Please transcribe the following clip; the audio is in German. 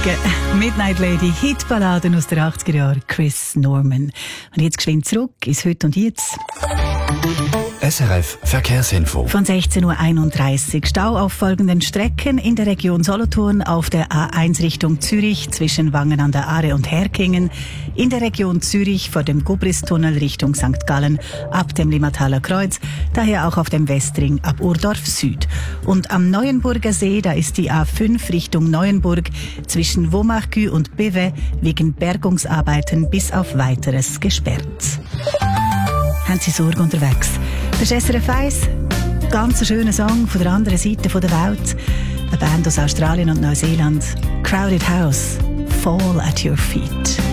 Morgen. Midnight Lady, Hitballaden aus den 80er Jahren, Chris Norman. Und jetzt geschwind zurück ins Heute und Jetzt. SRF Verkehrsinfo. Von 16.31 Uhr. Stau auf folgenden Strecken in der Region Solothurn auf der A1 Richtung Zürich zwischen Wangen an der Aare und Herkingen, in der Region Zürich vor dem Gubristunnel Richtung St. Gallen ab dem Limmataler Kreuz, daher auch auf dem Westring ab Urdorf Süd. Und am Neuenburger See, da ist die A5 Richtung Neuenburg zwischen Womachgü und Bewe wegen Bergungsarbeiten bis auf Weiteres gesperrt. Haben Sie Sorge unterwegs? Das ist SRF 1, ganz ein schöner Song von der anderen Seite der Welt. Eine Band aus Australien und Neuseeland. Crowded House, Fall at Your Feet.